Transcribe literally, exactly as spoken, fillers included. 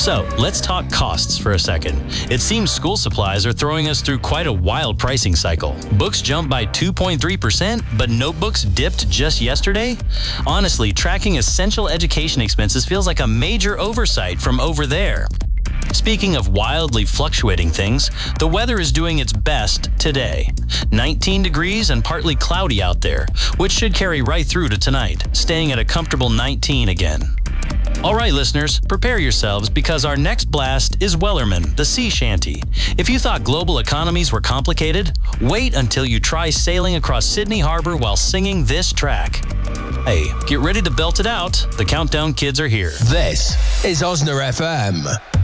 So, let's talk costs for a second. It seems school supplies are throwing us through quite a wild pricing cycle. Books jumped by two point three percent, but notebooks dipped just yesterday? Honestly, tracking essential education expenses feels like a major oversight from over there. Speaking of wildly fluctuating things, the weather is doing its best today. nineteen degrees and partly cloudy out there, which should carry right through to tonight, staying at a comfortable nineteen again. All right, listeners, prepare yourselves because our next blast is Wellerman, the sea shanty. If you thought global economies were complicated, wait until you try sailing across Sydney Harbor while singing this track. Hey, get ready to belt it out. The Countdown Kids are here. This is Osna F M.